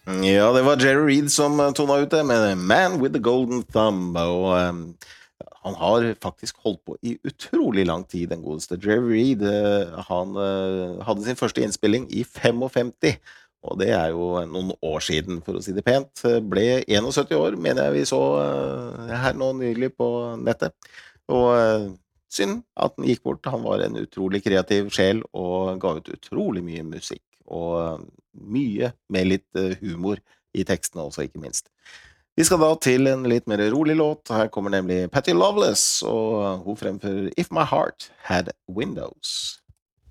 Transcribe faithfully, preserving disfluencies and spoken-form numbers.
Ja, det var Jerry Reed som eh, tona ut det med Man with the Golden Thumb, og um, han har faktisk holdt på i utrolig lang tid, den godeste Jerry Reed. Eh, Han eh, hadde sin første innspilling i femogfemti, og det er jo noen år siden, for å si det pent. Eh, Ble syttién år, mener jeg vi så eh, her nå nylig på nettet. Og eh, synd at han gikk bort. Han var en utrolig kreativ sjel og ga ut utrolig mye musikk. Og eh, mye med litt eh, humor i tekstene også, ikke minst. Vi skal da til en litt mer rolig låt. Her kommer nemlig Patty Loveless, og hun fremfører If My Heart Had Windows.